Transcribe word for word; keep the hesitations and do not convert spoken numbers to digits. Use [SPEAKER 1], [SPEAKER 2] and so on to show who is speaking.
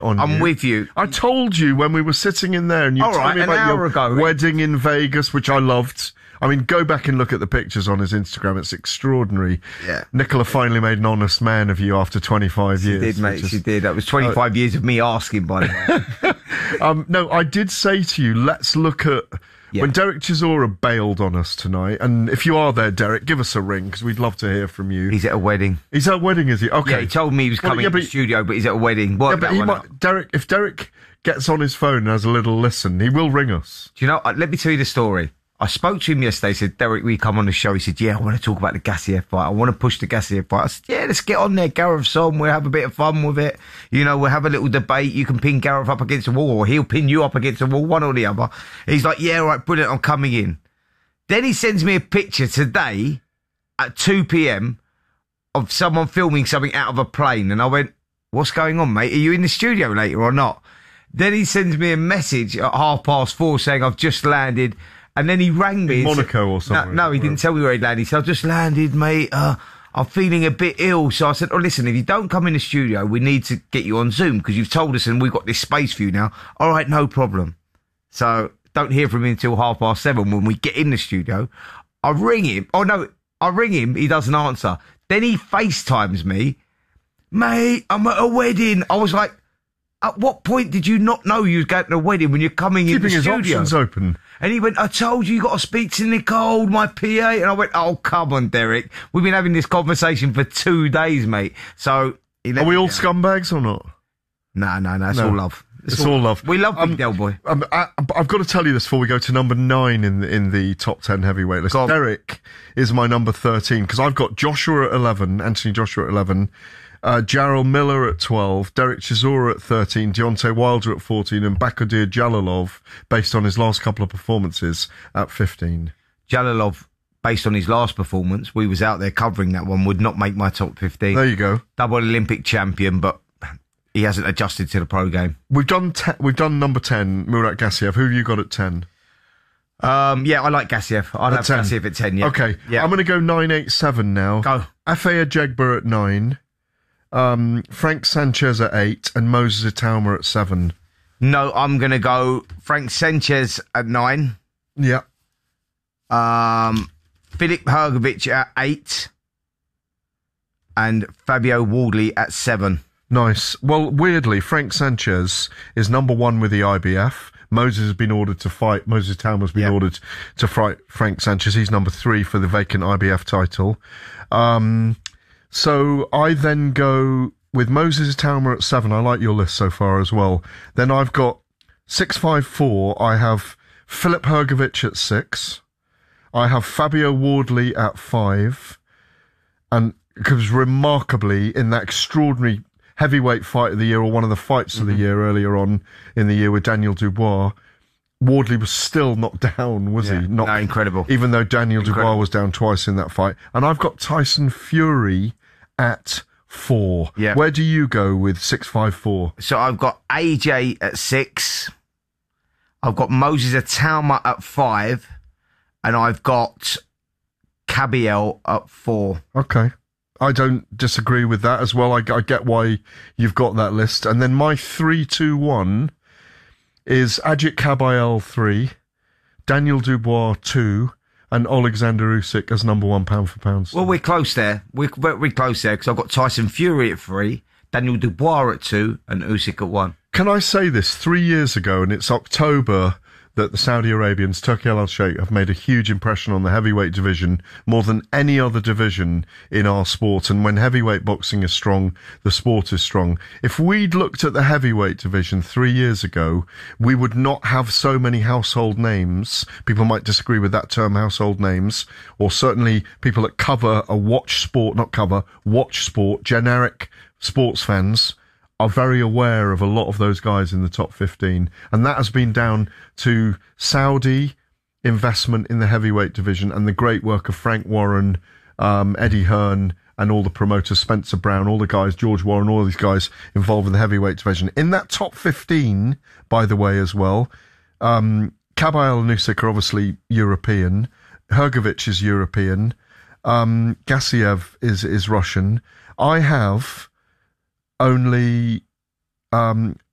[SPEAKER 1] on
[SPEAKER 2] I'm
[SPEAKER 1] you.
[SPEAKER 2] with you.
[SPEAKER 1] I told you when we were sitting in there and you
[SPEAKER 2] All
[SPEAKER 1] told
[SPEAKER 2] right,
[SPEAKER 1] me
[SPEAKER 2] an
[SPEAKER 1] about
[SPEAKER 2] hour
[SPEAKER 1] your
[SPEAKER 2] ago.
[SPEAKER 1] wedding in Vegas, which I loved. I mean, go back and look at the pictures on his Instagram. It's extraordinary.
[SPEAKER 2] Yeah.
[SPEAKER 1] Nicola finally made an honest man of you after twenty-five
[SPEAKER 2] She
[SPEAKER 1] years.
[SPEAKER 2] did, mate.
[SPEAKER 1] which
[SPEAKER 2] She
[SPEAKER 1] is-
[SPEAKER 2] did. That was twenty-five years of me asking, by the way.
[SPEAKER 1] Um, no, I did say to you, let's look at
[SPEAKER 2] Yeah.
[SPEAKER 1] when Derek Chisora bailed on us tonight. And if you are there, Derek, give us a ring because we'd love to hear from you.
[SPEAKER 2] He's at a wedding.
[SPEAKER 1] He's at a wedding, is he? Okay.
[SPEAKER 2] Yeah, he told me he was
[SPEAKER 1] Well,
[SPEAKER 2] coming
[SPEAKER 1] yeah,
[SPEAKER 2] to the
[SPEAKER 1] but-
[SPEAKER 2] studio, but he's at a wedding. What
[SPEAKER 1] Yeah,
[SPEAKER 2] about
[SPEAKER 1] but he
[SPEAKER 2] one
[SPEAKER 1] might,
[SPEAKER 2] up?
[SPEAKER 1] Derek, if Derek gets on his phone and has a little listen, he will ring us.
[SPEAKER 2] Do you know, uh, let me tell you the story. I spoke to him yesterday, said, Derek, will you come on the show? He said, yeah, I want to talk about the Gassiev fight. I want to push the Gassiev fight. I said, yeah, let's get on there, Gareth's on. We'll have a bit of fun with it. You know, we'll have a little debate. You can pin Gareth up against the wall or he'll pin you up against the wall, one or the other. He's like, yeah, all right, brilliant, I'm coming in. Then he sends me a picture today at two p.m. of someone filming something out of a plane. And I went, what's going on, mate? Are you in the studio later or not? Then he sends me a message at half past four saying, I've just landed. And then he rang me.
[SPEAKER 1] In
[SPEAKER 2] and
[SPEAKER 1] Monaco
[SPEAKER 2] said,
[SPEAKER 1] or something.
[SPEAKER 2] No, no, he didn't tell me where he landed. He said, I've just landed, mate. Uh, I'm feeling a bit ill. So I said, oh, listen, if you don't come in the studio, we need to get you on Zoom because you've told us and we've got this space for you now. All right, no problem. So don't hear from him until half past seven when we get in the studio. I ring him. Oh, no, I ring him. He doesn't answer. Then he FaceTimes me. Mate, I'm at a wedding. I was like, at what point did you not know you was going to a wedding when you're coming in the
[SPEAKER 1] Keeping his
[SPEAKER 2] studio?
[SPEAKER 1] options open.
[SPEAKER 2] And he went, I told you you got to speak to Nicole, my P A. And I went, oh, come on, Derek. We've been having this conversation for two days, mate. So he let
[SPEAKER 1] Are we
[SPEAKER 2] me
[SPEAKER 1] all
[SPEAKER 2] down.
[SPEAKER 1] scumbags or not?
[SPEAKER 2] No, no, no. It's
[SPEAKER 1] No.
[SPEAKER 2] all love.
[SPEAKER 1] It's all love.
[SPEAKER 2] We love Big
[SPEAKER 1] Um,
[SPEAKER 2] Del Boy.
[SPEAKER 1] Um, I, I've got to tell you this before we go to number nine in the, in the top ten heavyweight list.
[SPEAKER 2] Go on.
[SPEAKER 1] Derek is my number thirteen because I've got Joshua at eleven, Anthony Joshua at eleven, uh, Jarrell Miller at twelve, Derek Chisora at thirteen, Deontay Wilder at fourteen, and Bakodir Jalalov, based on his last couple of performances, at fifteen.
[SPEAKER 2] Jalalov, based on his last performance, we was out there covering that one, would not make my top fifteen.
[SPEAKER 1] There you go.
[SPEAKER 2] Double Olympic champion, but he hasn't adjusted to the pro game.
[SPEAKER 1] We've done te- we've done number ten, Murat Gassiev. Who have you got at ten?
[SPEAKER 2] Um, yeah, I like Gassiev. I'd have
[SPEAKER 1] ten.
[SPEAKER 2] Gassiev at ten, yeah.
[SPEAKER 1] Okay,
[SPEAKER 2] Yeah.
[SPEAKER 1] I'm going to go nine eight seven now.
[SPEAKER 2] Go.
[SPEAKER 1] Afe Ajegba at nine, um, Frank Sanchez at eight, and Moses Itauma at seven.
[SPEAKER 2] No, I'm going to go Frank Sanchez at nine.
[SPEAKER 1] Yeah.
[SPEAKER 2] Um, Filip Hrgovic at eight. And Fabio Wardley at seven.
[SPEAKER 1] Nice. Well, weirdly, Frank Sanchez is number one with the I B F. Moses has been ordered to fight. Moses Itauma has been
[SPEAKER 2] Yep.
[SPEAKER 1] ordered to fight Frank Sanchez. He's number three for the vacant I B F title. Um, so I then go with Moses Itauma at seven. I like your list so far as well. Then I've got six five four. I have Filip Hrgovic at six. I have Fabio Wardley at five. And because remarkably, in that extraordinary heavyweight fight of the year, or one of the fights of the year earlier on in the year with Daniel Dubois, Wardley was still not down, was
[SPEAKER 2] Yeah.
[SPEAKER 1] he? Not
[SPEAKER 2] No, incredible.
[SPEAKER 1] Even though Daniel Dubois
[SPEAKER 2] Incredible.
[SPEAKER 1] was down twice in that fight. And I've got Tyson Fury at four.
[SPEAKER 2] Yeah.
[SPEAKER 1] Where do you go with six five four?
[SPEAKER 2] So I've got A J at six. I've got Moses Itauma at five. And I've got Cabiel at four.
[SPEAKER 1] Okay. I don't disagree with that as well. I, I get why you've got that list. And then my three two one is Ajit Kabayel three, Daniel Dubois two, and Alexander Usyk as number one pound for pound.
[SPEAKER 2] Well, we're close there. We're very close there because I've got Tyson Fury at three, Daniel Dubois at two, and Usyk at one.
[SPEAKER 1] Can I say this? Three years ago, and it's October, that the Saudi Arabians, Turki Al Sheikh, have made a huge impression on the heavyweight division, more than any other division in our sport. And when heavyweight boxing is strong, the sport is strong. If we'd looked at the heavyweight division three years ago, we would not have so many household names. People might disagree with that term, household names, or certainly people that cover a watch sport, not cover, watch sport, generic sports fans are very aware of a lot of those guys in the top fifteen. And that has been down to Saudi investment in the heavyweight division and the great work of Frank Warren, um, Eddie Hearn, and all the promoters, Spencer Brown, all the guys, George Warren, all these guys involved in the heavyweight division. In that top fifteen, by the way, as well, um, Kabayel and Usyk are obviously European. Hrgovic is European. Um, Gassiev is, is Russian. I have only um,